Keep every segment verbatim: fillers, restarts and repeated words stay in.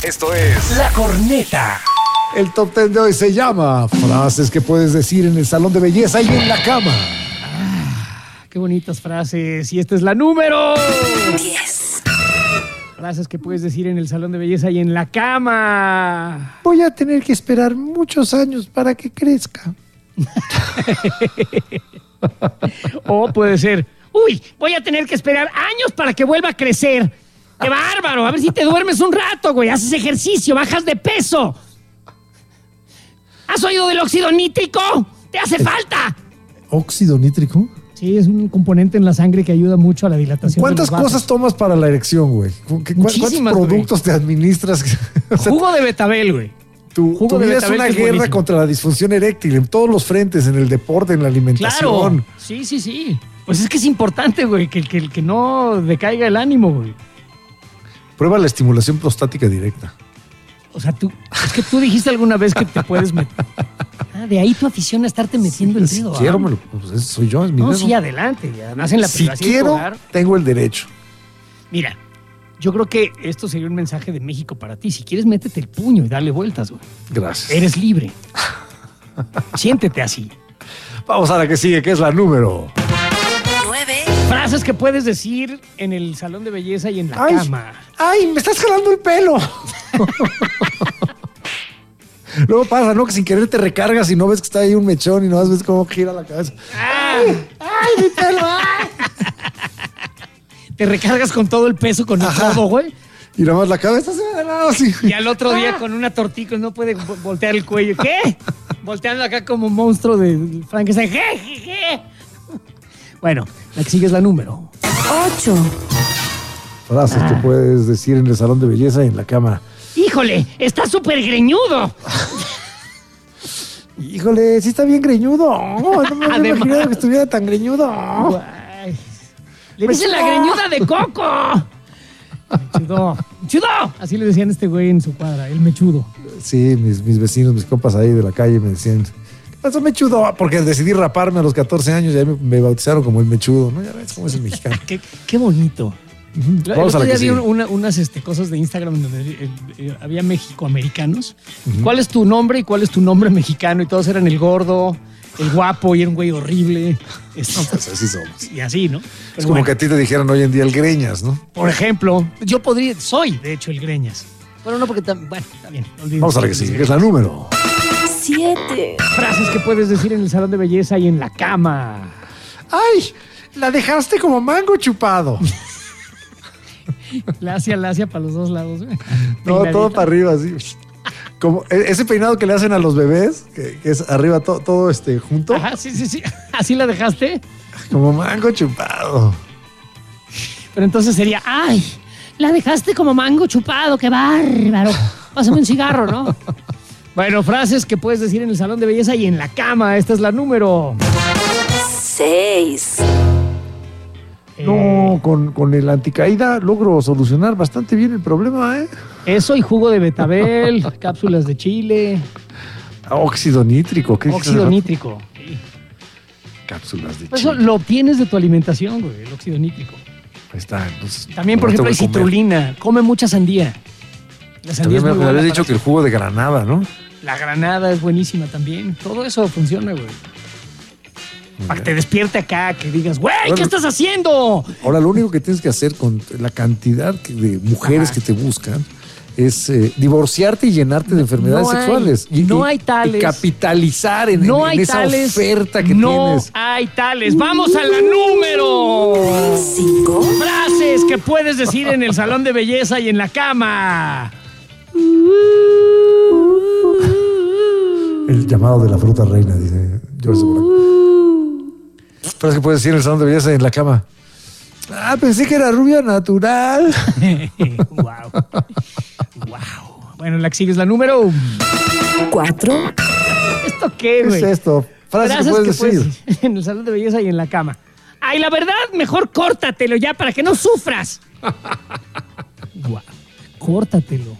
Esto es La Corneta. El top ten de hoy se llama frases que puedes decir en el salón de belleza y en la cama. Ah, qué bonitas frases. Y esta es la número diez. Frases que puedes decir en el salón de belleza y en la cama. Voy a tener que esperar muchos años para que crezca. O puede ser, uy, voy a tener que esperar años para que vuelva a crecer. ¡Qué bárbaro! A ver si te duermes un rato, güey. Haces ejercicio, bajas de peso. ¿Has oído del óxido nítrico? ¡Te hace falta! ¿Óxido nítrico? Sí, es un componente en la sangre que ayuda mucho a la dilatación. ¿Cuántas de los vasos. cosas tomas para la erección, güey? ¿Cuántos Muchísimas, productos güey. te administras? O sea, Jugo de betabel, güey. tu Jugo tu de vida es betabel una que es guerra buenísimo. contra la disfunción eréctil en todos los frentes, en el deporte, en la alimentación. Claro. Sí, sí, sí. Pues es que es importante, güey, que, que, que no decaiga el ánimo, güey. Prueba la estimulación prostática directa. O sea, tú, es que tú dijiste alguna vez que te puedes meter. Ah, de ahí tu afición a estarte metiendo el Si dedo. quiero, ¿ah? me lo- pues ese soy yo, es mi No, dedo. sí, adelante. Y además en la Si privacidad de tu quiero, hogar. tengo el derecho. Mira, yo creo que esto sería un mensaje de México para ti. Si quieres, métete el puño y dale vueltas, güey. Gracias. Eres libre. Siéntete así. Vamos a la que sigue, que es la número. nueve. Frases que puedes decir en el salón de belleza y en la Ay. cama. ¡Ay, me estás jalando el pelo! Luego pasa, ¿no? Que sin querer te recargas y no ves que está ahí un mechón y no ves cómo gira la cabeza. ¡Ah! ¡Ay, mi pelo! ¡Ay! Te recargas con todo el peso, con el Ajá. codo, güey. Y nada más la cabeza se va de lado así. Y al otro día con una tortica no puede vo- voltear el cuello. ¿Qué? Volteando acá como un monstruo de Frankenstein. ¿Qué? ¿Qué? ¿Qué? Bueno, la que sigue es la número. ocho. Frases que puedes decir en el salón de belleza y en la cama. ¡Híjole! ¡Está súper greñudo! Híjole, sí está bien greñudo. No, no me había Además. imaginado que estuviera tan greñudo. Guay. Le Pues dicen la no. greñuda de coco. Mechudo. ¡Mechudo! Así le decían a este güey en su cuadra, el mechudo. Sí, mis, mis vecinos, mis compas ahí de la calle me decían, ¿qué pasó, mechudo? Porque decidí raparme a los catorce años y ahí me, me bautizaron como el mechudo, ¿no? Ya ves cómo es el mexicano. Qué, qué bonito. El Vamos a otro la día que vi sigue. una- unas este, cosas de Instagram donde eh, eh, había mexicoamericanos. ¿Cuál es tu nombre y cuál es tu nombre mexicano? Y todos eran el gordo, el guapo y era un güey horrible. Es- Pues así somos. y así, ¿no? Pero Es como bueno, que a ti te dijeran hoy en día el greñas, ¿no? por ejemplo, yo podría, soy de hecho el greñas. Bueno, no porque tam- bueno, está bien. olvídense. Vamos a la que sigue, que es la número. siete. Frases que puedes decir en el salón de belleza y en la cama. ¡Ay! La dejaste como mango chupado. Lacia, lacia para los dos lados. No, Peinadita. todo para arriba, así. Como e- ese peinado que le hacen a los bebés, que, que es arriba to- todo este junto, Ajá, sí, sí, sí. ¿Así la dejaste? como mango chupado. Pero entonces sería, ¡ay! La dejaste como mango chupado, qué bárbaro. Pásame un cigarro, ¿no? Bueno, frases que puedes decir en el salón de belleza y en la cama. Esta es la número. seis. Eh, No, con, con el anticaída logro solucionar bastante bien el problema, ¿eh? Eso y jugo de betabel, cápsulas de chile, Óxido nítrico. ¿qué óxido dices? nítrico. Sí. Cápsulas de Pues eso chile. lo obtienes de tu alimentación, güey, el óxido nítrico. Ahí está. Entonces, También, por ahora ejemplo, hay tengo que comer. citrulina. Come mucha sandía. La sandía También es me, muy me buena habías para dicho eso. que el jugo de granada, ¿no? La granada es buenísima también. Todo eso funciona, güey. Para que te despierte acá, que digas, güey, ¿qué Bueno. estás haciendo? Ahora, lo único que tienes que hacer con la cantidad que- de mujeres Ajá. que te buscan es eh, divorciarte y llenarte de enfermedades No hay- sexuales. Y, no y- hay tales. Y capitalizar en, No en- en hay esa tales. oferta que no tienes. hay tales. Vamos a la número. cinco. Frases que puedes decir en el salón de belleza y en la cama. El llamado de la fruta reina, dice George Blanco. Pero es que puedes decir en el salón de belleza y en la cama. Ah, pensé que era rubia natural. Wow. Wow. Bueno, la que sigue es la número. cuatro. ¿Esto qué, ¿Qué güey? es esto? Frases que puedes decir. puedes- en el salón de belleza y en la cama. Ay, la verdad, mejor córtatelo ya para que no sufras. Guau, córtatelo.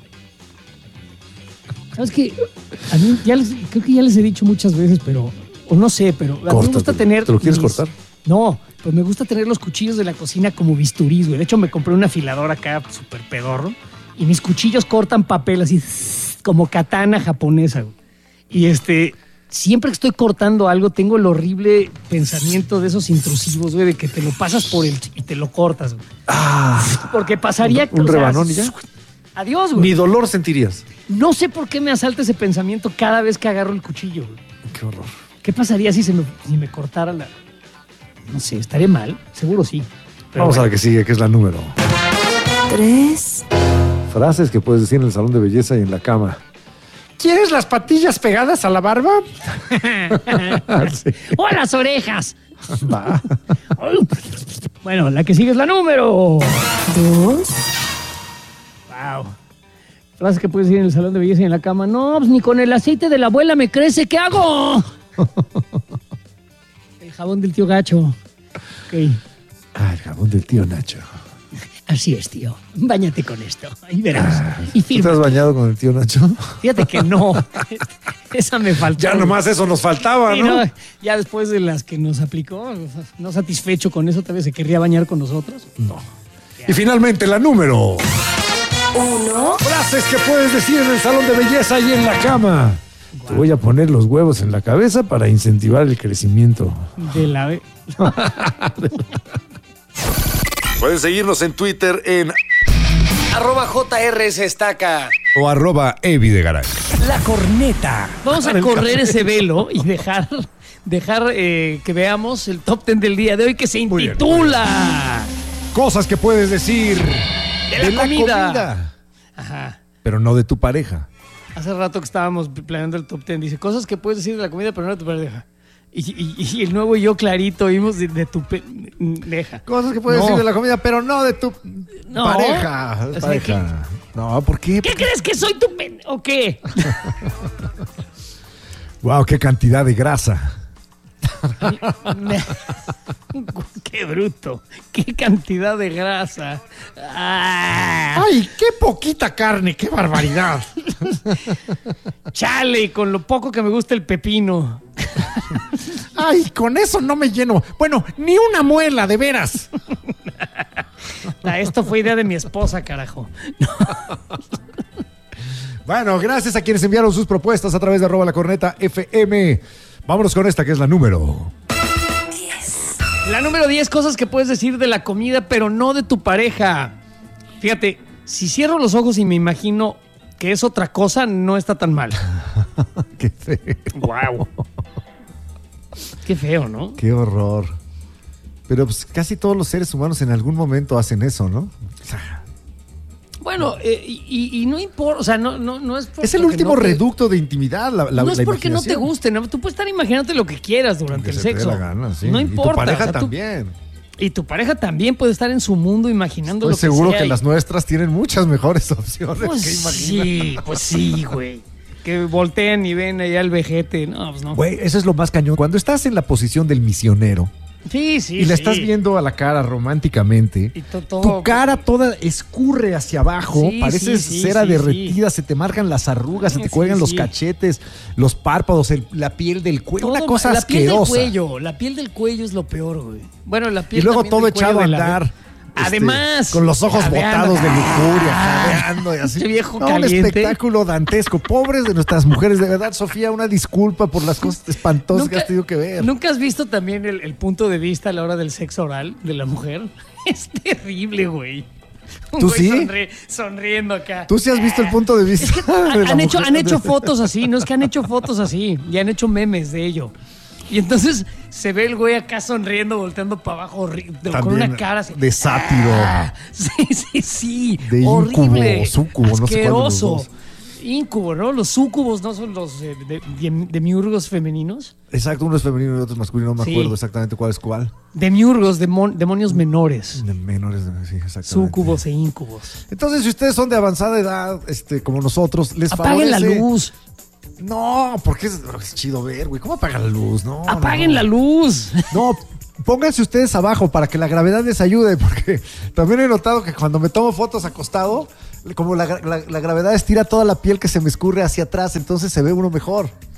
¿Sabes qué? A mí ya les, creo que ya les he dicho muchas veces, pero, o no sé, pero a mí me gusta Córtatelo. tener... ¿Te lo quieres mis- cortar? No, pues me gusta tener los cuchillos de la cocina como bisturís, güey. De hecho, me compré un afilador acá súper pedorro y mis cuchillos cortan papel así como katana japonesa, güey. Y este, siempre que estoy cortando algo, tengo el horrible pensamiento de esos intrusivos, güey, de que te lo pasas por el y te lo cortas, güey. Ah, Porque pasaría... un o sea, rebanón y ya. Adiós, güey. Ni dolor sentirías. No sé por qué me asalta ese pensamiento cada vez que agarro el cuchillo, güey. Qué horror. ¿Qué pasaría si se me, si me cortara la...? No sé, ¿estaría mal? Seguro sí. Pero Vamos bueno. a la que sigue, que es la número. tres, Frases que puedes decir en el salón de belleza y en la cama. ¿Quieres las patillas pegadas a la barba? Sí. ¡O las orejas! Va. Bueno, la que sigue es la número. dos, Wow. Frases que puedes decir en el salón de belleza y en la cama. No, pues ni con el aceite de la abuela me crece. ¿Qué hago? El jabón del tío Gacho. Ok. Ah, el jabón del tío Nacho. Así es, tío. Báñate con esto. Ahí verás. Y ¿Tú te firma. has bañado con el tío Nacho? Fíjate que no. Esa me faltó. Ya nomás eso nos faltaba, Sí, ¿no? no, ya después de las que nos aplicó, no satisfecho con eso, tal vez se querría bañar con nosotros. No. Y finalmente la número. uno, Frases que puedes decir en el salón de belleza y en la cama. Te voy a poner los huevos en la cabeza para incentivar el crecimiento. De la ve- Pueden seguirnos en Twitter en Arroba J R S Estaca. o arroba Evi de Garay. La corneta. Vamos a correr ese velo y dejar, dejar eh, que veamos el top ten del día de hoy que se Muy bien, intitula Cosas que puedes decir De la comida. Ajá. pero no de tu pareja. Hace rato que estábamos planeando el top ten, dice cosas que puedes decir de la comida, pero no de tu pareja. Y, y- y el nuevo y yo clarito vimos de, de tu pareja. Cosas que puedes No. decir de la comida, pero no de tu No. pareja. O sea, pareja. No, ¿por qué? ¿Qué crees que soy tu pen... o qué? Wow, qué cantidad de grasa. Qué bruto. Qué cantidad de grasa. Ah, Ay, qué poquita carne, qué barbaridad. chale, con lo poco que me gusta el pepino. Ay, con eso no me lleno. Bueno, ni una muela, de veras. Ah, esto fue idea de mi esposa, carajo. Bueno, gracias a quienes enviaron sus propuestas a través de arroba la corneta F M. Vámonos con esta que es la número. diez, La número diez, cosas que puedes decir de la comida, pero no de tu pareja. Fíjate, si cierro los ojos y me imagino que es otra cosa, no está tan mal. Qué feo. Wow. Qué feo, ¿no? Qué horror. Pero pues casi todos los seres humanos en algún momento hacen eso, ¿no? Bueno, eh, y, y no importa, o sea, no, no, no es porque Es el último no te- reducto de intimidad. La, la, no es la porque no te imaginación. guste, ¿no? Tú puedes estar imaginándote lo que quieras durante Que el se te dé sexo. la gana, sí. No Y importa. tu pareja o sea, tú- también. y tu pareja también puede estar en su mundo imaginando Estoy lo que seguro sea que y- las nuestras tienen muchas mejores opciones Pues que imaginar. sí, pues sí, güey. Que volteen y ven allá el vejete. No, pues no. Güey, eso es lo más cañón. Cuando estás en la posición del misionero Sí, sí, y la sí. estás viendo a la cara románticamente, Y to- todo- tu cara toda escurre hacia abajo, Sí, pareces sí, sí, cera sí, derretida, se te marcan las arrugas, se te Sí, cuelgan los sí. cachetes, los párpados, el- la piel del cuello, todo una cosa mal. La piel del asquerosa. cuello, la piel del cuello es lo peor, güey. Bueno, la piel Y luego también todo del cuello echado a de la- andar. este, Además, con los ojos jadeando. botados de lujuria, Ah, jadeando y así. ese viejo No, un caliente. espectáculo dantesco. Pobres de nuestras mujeres, de verdad, Sofía, una disculpa por las cosas espantosas que has tenido que ver. ¿Nunca has visto también el, el punto de vista a la hora del sexo oral de la mujer? Es terrible, güey. Un ¿Tú güey sí? sonri- sonriendo acá. ¿Tú sí has visto el punto de vista? de la Han hecho, mujer? han hecho fotos así, no es que han hecho fotos así y han hecho memes de ello. Y entonces se ve el güey acá sonriendo, volteando para abajo, horri- de- con También una cara así. de sátiro. Ah, sí, sí, sí. De horrible. íncubo, súcubo, no sé cuál de los asqueroso. dos. Incubo, ¿no? Los súcubos no son los eh, de, de- demiurgos femeninos. Exacto, uno es femenino y otro es masculino, no me Sí. acuerdo exactamente cuál es cuál. Demiurgos, demon- demonios menores. De menores, sí, exactamente. Súcubos e íncubos. Entonces, si ustedes son de avanzada edad, este, como nosotros, les Apaguen la favorece- luz. No, porque es, es chido ver, güey. ¿Cómo apagan la luz? No. Apaguen no. la luz. No, pónganse ustedes abajo para que la gravedad les ayude, porque también he notado que cuando me tomo fotos acostado, como la, la- la gravedad estira toda la piel que se me escurre hacia atrás, entonces se ve uno mejor.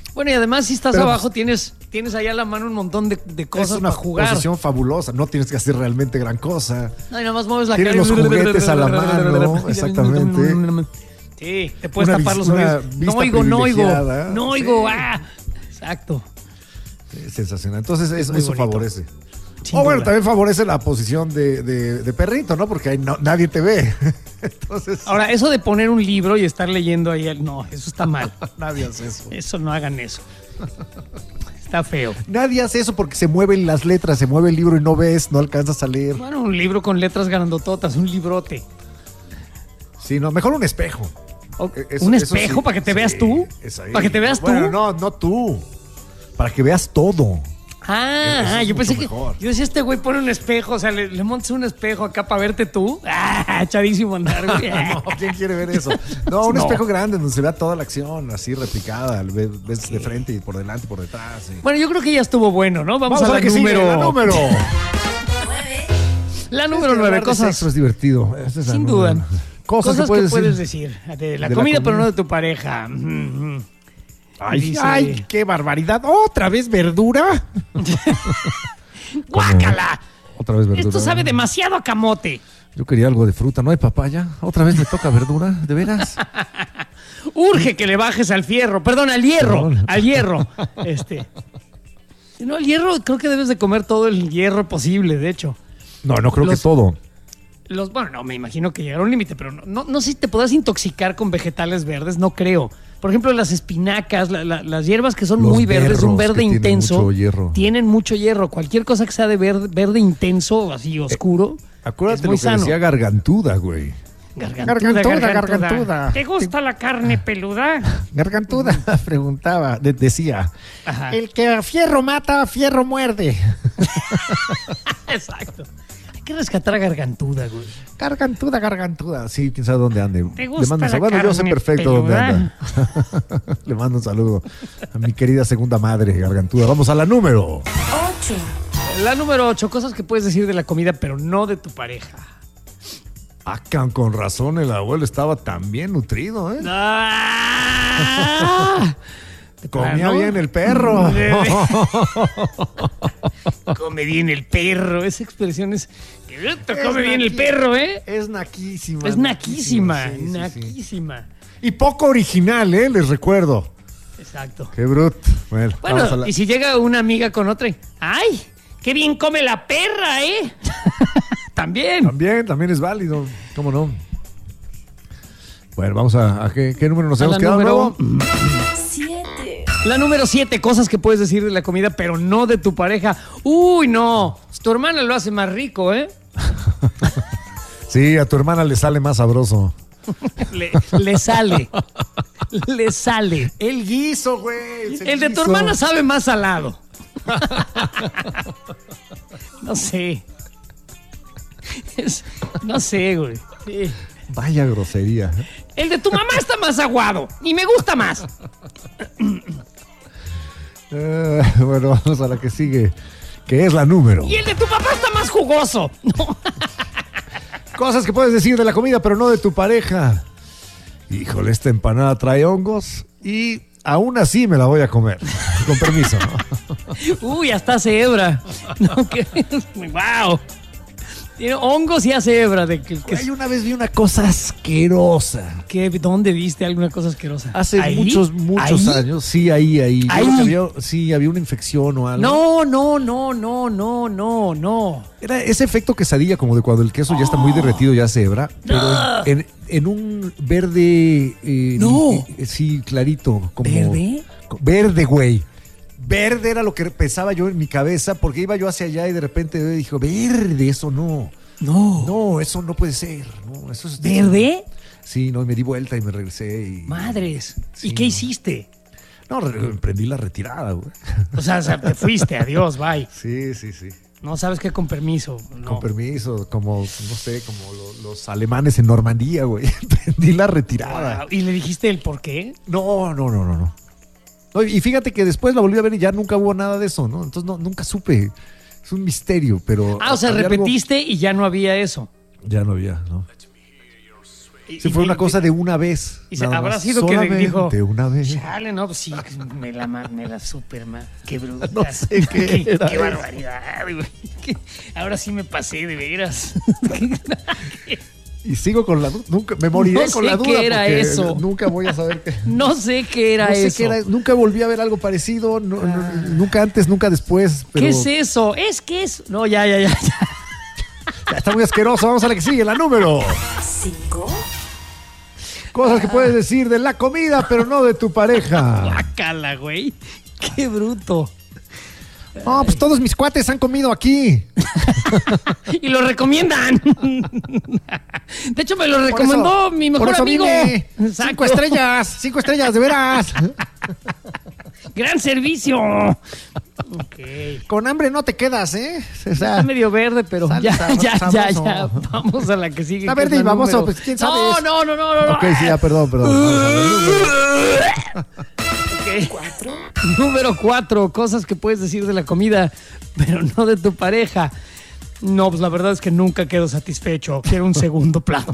Bueno, y además si estás Pero, abajo tienes, tienes allá a la mano un montón de, de cosas es una para jugar. posición fabulosa, no tienes que hacer realmente gran cosa. No, y nada más mueves la Tienes cara. los juguetes a la mano, exactamente. Sí, te puedes Una tapar vis- los una oídos. vista No oigo, no oigo. privilegiada. No oigo, Sí. ah. Exacto. Es sensacional. Entonces eso, muy eso bonito. favorece. Sin O bueno, duda. también favorece la posición de, de- de perrito, ¿no? Porque ahí no- nadie te ve. Entonces, Ahora, eso de poner un libro y estar leyendo ahí, no, eso está mal. nadie hace eso. Eso no hagan eso. Está feo. Nadie hace eso porque se mueven las letras, se mueve el libro y no ves, no alcanzas a leer. Bueno, un libro con letras grandototas, un librote. Sí, no, mejor un espejo. O- Eh, eso- ¿Un eso espejo sí, para que te sí, veas tú? es ahí. ¿Para que te veas Bueno, tú? no, no tú. Para que veas todo. Ah, Eso es yo pensé mucho que. mejor. Yo decía, este güey pone un espejo, o sea, le, le montas un espejo acá para verte tú. Ah, chadísimo andar, güey. No, ¿quién quiere ver eso? No, un No. espejo grande donde se vea toda la acción, así replicada. Ves, ves de frente y por delante y por detrás. sí. Bueno, yo creo que ya estuvo bueno, ¿no? Vamos, Vamos a a la ver qué sigue, número. la número. La Es número que nueve, hablar de cosas. sexo es divertido. Esa es la Sin número. duda. Cosas, Cosas, que que puedes decir. decir. De la de la comida, pero comida. no de tu pareja. Mm, mm. Ay, Dice- ay, qué barbaridad. ¿Otra vez verdura? ¡Guácala! Otra vez verdura. Esto sabe demasiado a camote. Yo quería algo de fruta, ¿no hay papaya? ¿Otra vez me toca verdura? ¿De veras? Urge que le bajes al fierro, perdón, al hierro, Perdón. al hierro. Este. Si no, el hierro, creo que debes de comer todo el hierro posible, de hecho. No, no creo Los- que todo. Los, bueno, no, me imagino que llegará a un límite, pero no, no, no sé si te podrás intoxicar con vegetales verdes, no creo. Por ejemplo, las espinacas, la- la- las hierbas que son Los muy verdes, de un berros verde que tienen intenso, mucho hierro. tienen mucho hierro. Cualquier cosa que sea de verde, verde intenso, así oscuro, Acuérdate es muy lo que sano. decía Gargantuda, güey. Gargantuda, Gargantuda, gargantuda. ¿Te gusta la carne peluda? Gargantuda preguntaba, de- decía, Ajá. el que a fierro mata, a fierro muerde. Exacto. Hay que rescatar a Gargantuda, güey. Gargantuda, gargantuda. Sí, quién sabe dónde ande. ¿Te Le gusta mando un la saludo. Bueno, yo sé carne perfecto dónde peluda? anda. Le mando un saludo a mi querida segunda madre, Gargantuda. Vamos a la número. ocho, La número ocho, cosas que puedes decir de la comida, pero no de tu pareja. Ah, can- con razón el abuelo estaba tan bien nutrido, ¿eh? ¡Ah! Comía Claro. bien el perro. Come bien el perro. Esa expresión es. que bruto, Es come bien el naqui- perro, ¿eh? Es naquísima. Es naquísima. sí, sí, sí. Naquísima. Y poco original, ¿eh? Les recuerdo. Exacto. Qué bruto. Bueno, vamos a Bueno, la- y si llega una amiga con otra. y, ¡Ay! ¡Qué bien come la perra, eh! También. También, también es válido. ¿Cómo no? Bueno, vamos a, a qué, qué número nos A hemos la quedado número- nuevo. siete, La número siete, cosas que puedes decir de la comida, pero no de tu pareja. Uy, no. Tu hermana lo hace más rico, ¿eh? Sí, a tu hermana le sale más sabroso. Le, le sale. Le sale. El guiso, güey. El de tu hermana sabe más salado. No sé. Es- no sé, güey. Sí. Vaya grosería. El de tu mamá está más aguado y me gusta más. Eh, bueno, vamos a la que sigue, que es la número. Y el de tu papá está más jugoso. No. Cosas que puedes decir de la comida, pero no de tu pareja. Híjole, esta empanada trae hongos y aún así me la voy a comer. Con permiso, ¿no? Uy, hasta hace hebra. No, que, wow. Tiene hongos y hace hebra. De que, que- Güey, una vez vi una cosa asquerosa. que- ¿Dónde viste alguna cosa asquerosa? Hace ¿Ahí? muchos, muchos ¿Ahí? años. Sí, ahí, ahí. Yo Ahí. creo que había- sí, había una infección o algo. No, no, no, no, no, no, no. Era ese efecto quesadilla, como de cuando el queso ya está muy derretido, ya se hebra. Pero en, en un verde. eh, No. eh, sí, clarito. Como, ¿Verde? Verde, güey. Verde era lo que pensaba yo en mi cabeza, porque iba yo hacia allá y de repente dijo, verde, eso no. No. No, eso no puede ser. No, eso es ¿Verde? Sí, no, y me di vuelta y me regresé. Y, Madres. Sí, ¿Y qué no. hiciste? No, re- emprendí la retirada, güey. O sea, o sea, te fuiste, adiós, bye. Sí, sí, sí. No sabes qué con permiso. No. Con permiso, como, no sé, como lo- los alemanes en Normandía, güey. Emprendí la retirada. Wow. ¿Y le dijiste el por qué? No, no, no, no, no. No, y fíjate que después la volví a ver y ya nunca hubo nada de eso, ¿no? Entonces no, nunca supe. Es un misterio, pero. Ah, o sea, había algo- repetiste y ya no había eso. Ya no había, ¿no? Y- Si fue y- una cosa de una vez. Y se nada habrá más. sido que le Solamente dijo. una vez. Chale, no, pues sí, me la, ma- me la super ma- Qué bruta. No sé qué Qué, era qué eso. barbaridad, güey. Que ahora sí me pasé, de veras. Y sigo con la duda. Nunca, me moriré No con sé la duda. qué era porque eso. Nunca voy a saber qué. No sé qué era No sé eso. qué era. Nunca volví a ver algo parecido. no- no- nunca antes, nunca después. Pero ¿Qué es eso? Es que es. No, ya, ya, ya. ya. ya está muy asqueroso. Vamos a la que sigue, la número. cinco, Cosas que puedes decir de la comida, pero no de tu pareja. Guácala, güey. Qué bruto. No, pues todos mis cuates han comido aquí. Y lo recomiendan. De hecho, me lo recomendó eso- mi mejor por eso amigo. vine. Exacto. Cinco estrellas, cinco estrellas, de veras. Gran servicio. Ok. Con hambre no te quedas, ¿eh? O sea, Está medio verde, pero Sale ya, sabroso, ya, ya, sabroso. ya. Vamos a la que sigue. Está que es verde la y baboso, número- pues, ¿quién sabe? No, no, no, no, no. Ok, sí, ya, perdón, perdón. Vamos a ver. Ok. cuatro, Número cuatro, cosas que puedes decir de la comida, pero no de tu pareja. No, pues la verdad es que nunca quedo satisfecho. Quiero un segundo plato.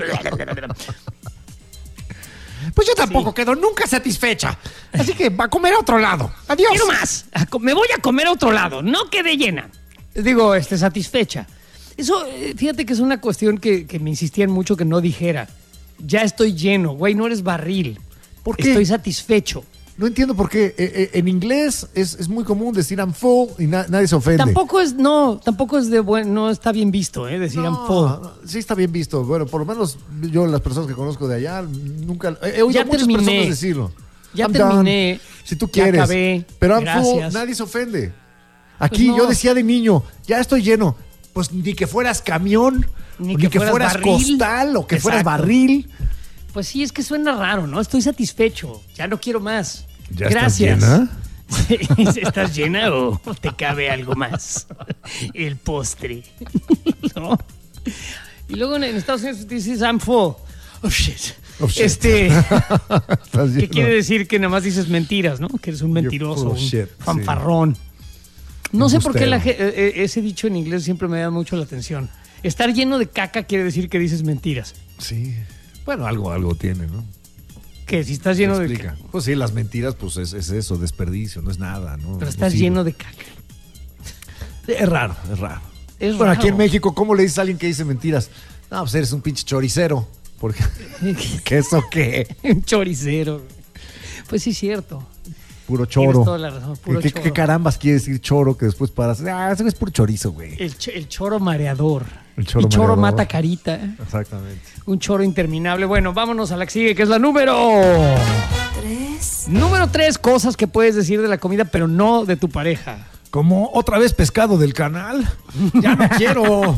pues yo tampoco quedo nunca satisfecha. Así que va a comer a otro lado. Adiós. Quiero más. A co- Me voy a comer a otro lado. No quedé llena. Digo, este, satisfecha. Eso, eh, fíjate que es una cuestión que, que me insistían mucho que no dijera. Ya estoy lleno, güey, no eres barril. ¿Por qué? Estoy satisfecho. No entiendo por qué. Eh, eh, en inglés es, es muy común decir I'm full y na- nadie se ofende. Tampoco es, no, tampoco es de buen, no está bien visto, ¿eh? Decir I'm full. No, sí está bien visto. Bueno, por lo menos yo, las personas que conozco de allá, nunca he oído Ya a muchas terminé. personas decirlo. Ya I'm terminé. done, si tú Ya quieres. acabé. Pero I'm full, Gracias. nadie se ofende. Aquí Pues no. yo decía de niño, ya estoy lleno. Pues ni que fueras camión, Ni ni, que que, fueras fueras, barril. costal o que fueras Exacto. barril. Pues sí, es que suena raro, ¿no? Estoy satisfecho. Ya no quiero más. ¿Ya estás Gracias. llena? Sí, ¿estás llena o te cabe algo más? El postre. ¿No? Y luego en Estados Unidos dices I'm full. Oh shit. Oh, shit. Este, Estás ¿qué lleno. quiere decir? Que nada más dices mentiras, ¿no? Que eres un mentiroso, full of un shit, fanfarrón. No sé por qué la Embustero. ge- eh, eh, ese dicho en inglés siempre me da mucho la atención. Estar lleno de caca quiere decir que dices mentiras. Sí. Bueno, algo, algo tiene, ¿no? Que si estás lleno de Explica. caca. Pues sí, las mentiras, pues es, es eso, desperdicio, no es nada, ¿no? Pero No estás sirve. lleno de caca. Es raro, es raro. Es bueno, raro. aquí en México, ¿cómo le dices a alguien que dice mentiras? No, pues eres un pinche choricero. Porque, ¿qué eso qué? Un choricero. Pues sí, es cierto. Puro Tienes choro. toda la razón, puro ¿Qué, choro. qué carambas quiere decir choro que después paras? Ah, eso es puro chorizo, güey. El, ch- el choro mareador. El choro y choro mareador. mata carita. Exactamente. Un choro interminable. Bueno, vámonos a la que sigue, que es la número. tres, Número tres, cosas que puedes decir de la comida, pero no de tu pareja. Como otra vez pescado del canal. Ya no quiero.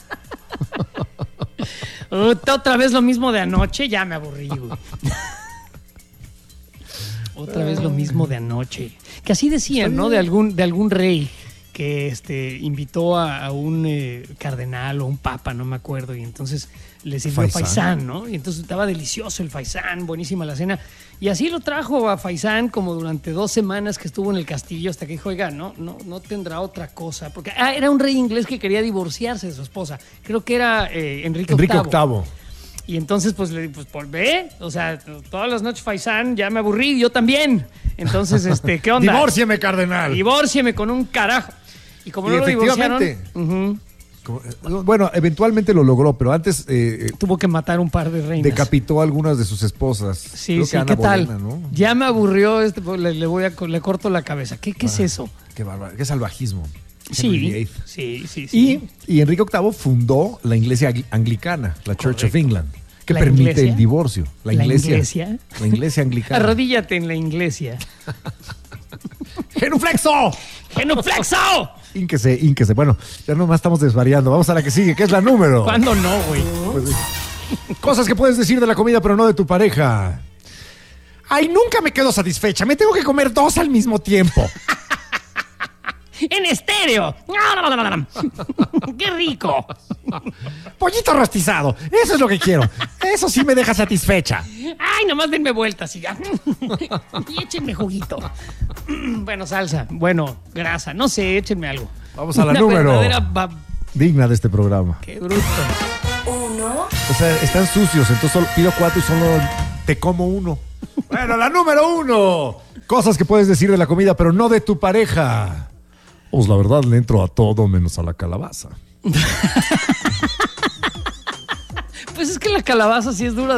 Ot- Otra vez lo mismo de anoche, ya me aburrí, güey. Otra vez lo mismo de anoche. Que así decían, ¿no? De algún, de algún rey que este, invitó a, a un eh, cardenal o un papa, no me acuerdo, y entonces le sirvió Faisán. faisán, ¿no? Y entonces estaba delicioso el faisán, buenísima la cena. Y así lo trajo a faisán como durante dos semanas que estuvo en el castillo hasta que dijo, oiga, no, no, no tendrá otra cosa. Porque ah, era un rey inglés que quería divorciarse de su esposa. Creo que era eh, Enrique, Enrique octavo. Octavo. Y entonces, pues, le pues, por ve, o sea, todas las noches faisán, ya me aburrí, yo también. Entonces, este, ¿qué onda? Divórcieme, cardenal. Divórcieme con un carajo. Y como Y no lo divorciaron, efectivamente. ujú, Como- eh, Bueno, eventualmente lo logró, pero antes eh, eh, tuvo que matar un par de reinas. decapitó a algunas de sus esposas. Sí, Creo sí, que Ana ¿qué tal? Bolena, ¿no? Ya me aburrió, este, pues, le, le voy a, co- le corto la cabeza. ¿Qué, qué Ah. es eso? Qué bárbaro, qué salvajismo. Henry Sí, viii. sí, sí, sí. Y, y Enrique octavo fundó la iglesia angli- anglicana, la Church of Correcto. England, que ¿La permite iglesia? el divorcio. La ¿La iglesia. iglesia? La iglesia anglicana. Arrodíllate en la iglesia. ¡Genuflexo! ¡Genuflexo! Ínquese, ínquese. Bueno, ya nomás estamos desvariando. Vamos a la que sigue, que es la número. ¿Cuándo no, güey? Pues, cosas que puedes decir de la comida, pero no de tu pareja. Ay, nunca me quedo satisfecha. Me tengo que comer dos al mismo tiempo. ¡En estéreo! ¡Qué rico! Pollito rostizado. Eso es lo que quiero. Eso sí me deja satisfecha. ¡Ay, nomás denme vueltas y ya! Y échenme juguito. Bueno, salsa. Bueno, grasa. No sé, échenme algo. Vamos a la Una número. verdadera ba- Digna de este programa. ¡Qué bruto! uno, sea, están sucios, entonces solo pido cuatro y solo te como uno. Bueno, la número uno. Cosas que puedes decir de la comida, pero no de tu pareja. Pues la verdad le entro a todo menos a la calabaza. Pues es que la calabaza sí es dura